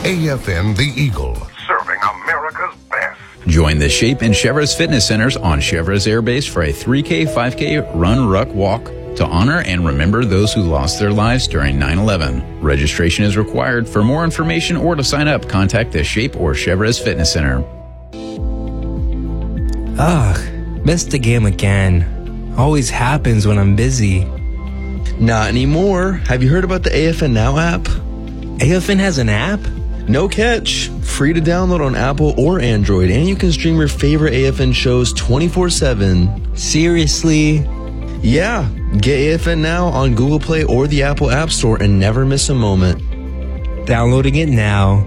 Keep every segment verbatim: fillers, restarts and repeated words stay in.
A F N The Eagle, serving America's best. Join the Shape and Chevrolet Fitness Centers on Chevrolet Air Base for a three K, five K run, ruck, walk to honor and remember those who lost their lives during nine eleven. Registration is required. For more information or to sign up, contact the Shape or Chevrolet Fitness Center. Ugh, missed the game again. Always happens when I'm busy. Not anymore. Have you heard about the A F N Now app? A F N has an app? No catch. Free to download on Apple or Android, and you can stream your favorite A F N shows twenty-four seven. Seriously? Yeah. Get A F N Now on Google Play or the Apple App Store and never miss a moment. Downloading it now.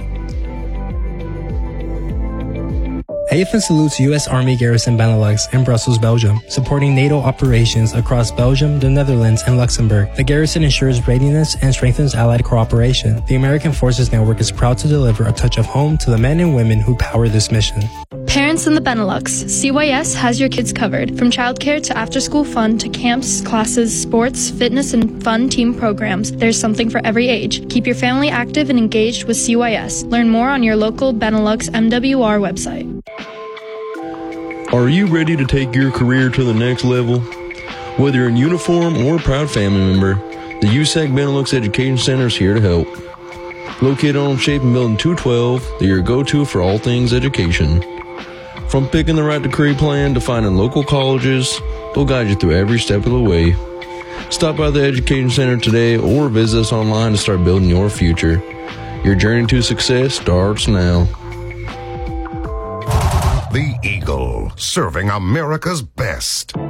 A F N salutes U S Army Garrison Benelux in Brussels, Belgium, supporting NATO operations across Belgium, the Netherlands, and Luxembourg. The garrison ensures readiness and strengthens allied cooperation. The American Forces Network is proud to deliver a touch of home to the men and women who power this mission. Parents in the Benelux, C Y S has your kids covered. From childcare to after-school fun to camps, classes, sports, fitness, and fun team programs, there's something for every age. Keep your family active and engaged with C Y S. Learn more on your local Benelux M W R website. Are you ready to take your career to the next level? Whether you're in uniform or a proud family member, the U S A C Benelux Education Center is here to help. Located on Shape and Building two twelve, they're your go-to for all things education. From picking the right degree plan to finding local colleges, they'll guide you through every step of the way. Stop by the Education Center today or visit us online to start building your future. Your journey to success starts now. The Eagle, serving America's best.